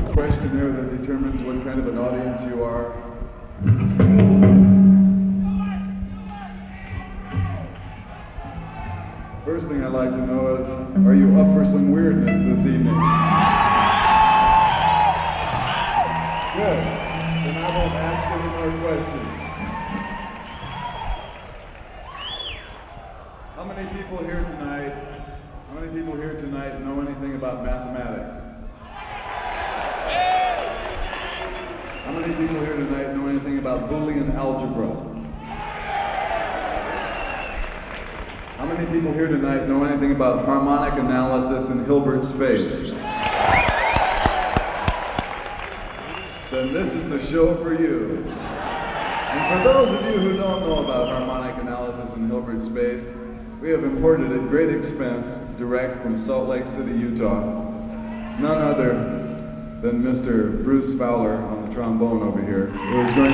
questionnaire that determines what kind of an audience you are. First thing I'd like to know is, are you up for some weirdness this evening? Good. Then I won't ask any more questions. How many people here tonight know anything about mathematics? How many people here tonight know anything about Boolean algebra? How many people here tonight know anything about harmonic analysis in Hilbert space? Then this is the show for you. And for those of you who don't know about harmonic analysis in Hilbert space, we have imported at great expense, direct from Salt Lake City, Utah, none other than Mr. Bruce Fowler on the trombone over here, who's going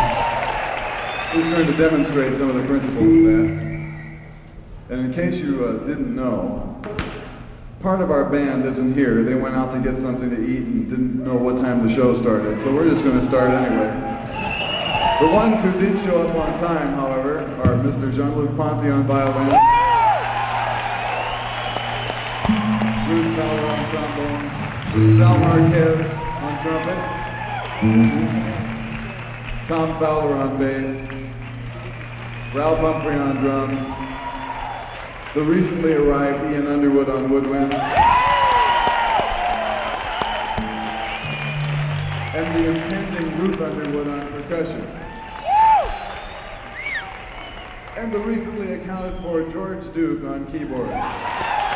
to demonstrate some of the principles of that. And in case you didn't know, part of our band isn't here. They went out to get something to eat and didn't know what time the show started, so we're just going to start anyway. The ones who did show up on time, however, are Mr. Jean-Luc Ponty on violin, Bruce Fowler on trombone, Sal Marquez on trumpet, Tom Fowler on bass, Ralph Humphrey on drums, the recently arrived Ian Underwood on woodwinds, and the impending Ruth Underwood on percussion. And the recently accounted for George Duke on keyboards.